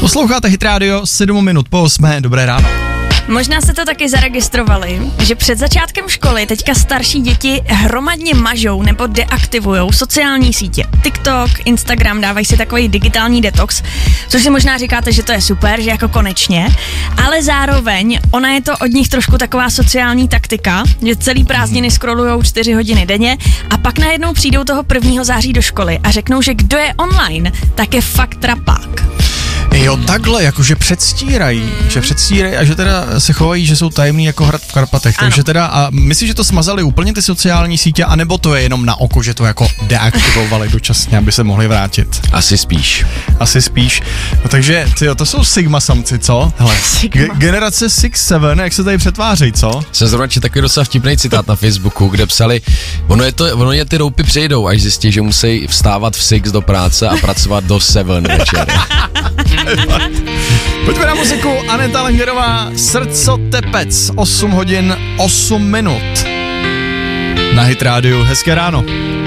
Posloucháte Hit Radio, 7 minut po 8, dobré ráno. Možná se to taky zaregistrovali, že před začátkem školy teďka starší děti hromadně mažou nebo deaktivujou sociální sítě. TikTok, Instagram, dávají si takový digitální detox, což si možná říkáte, že to je super, že jako konečně, ale zároveň ona je to od nich trošku taková sociální taktika, že celý prázdniny scrollujou 4 hodiny denně a pak najednou přijdou toho 1. září do školy a řeknou, že kdo je online, tak je fakt trapák. Jo, takhle, jakože předstírají a že teda se chovají, že jsou tajemní jako hrad v Karpatech, Ano. takže teda a myslíš, že to smazali úplně ty sociální sítě, anebo to je jenom na oko, že to jako deaktivovali dočasně, aby se mohli vrátit? Asi spíš. No takže, tyjo, to jsou Sigma samci, co? Hele, generace 6-7, jak se tady přetvářejí, co? Jsem zrovna četl takový docela vtipný citát na Facebooku, kde psali, ono je ty roupy přejdou, až zjistí, že musí vstávat v 6 do práce a pracovat do 7 večer. Pojďme na muziku, Aneta Langerová, Srdcotepec, 8 hodin, 8 minut. Na Hit Radio, hezké ráno.